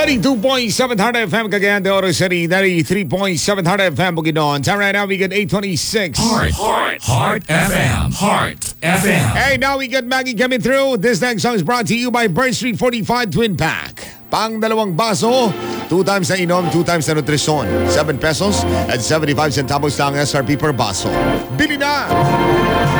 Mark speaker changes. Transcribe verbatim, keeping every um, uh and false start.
Speaker 1: ninety-two point seven Heart F M Cagayan de Oro City, ninety-three point seven Heart F M Bukidnon. Time right now we get eight twenty-six.
Speaker 2: Heart, Heart, Heart F M, Heart F M.
Speaker 1: Hey, now we get Maggie coming through. This next song is brought to you by Bird Street forty-five Twin Pack. Pang dalawang baso, two times na inom, two times na nutrisyon. seven pesos at seventy-five centavos lang S R P per baso. Bili na!